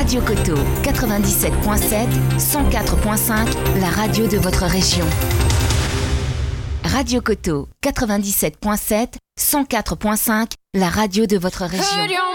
Radio Coteau 97.7, 104.5, la radio de votre région. Radio Coteau 97.7, 104.5, la radio de votre région.